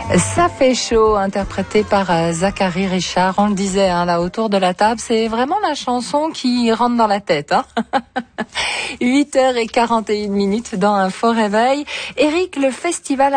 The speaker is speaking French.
Ça fait chaud, interprété par Zachary Richard. On le disait là autour de la table, c'est vraiment la chanson qui rentre dans la tête. 8h41 dans un faux réveil. Eric, le festival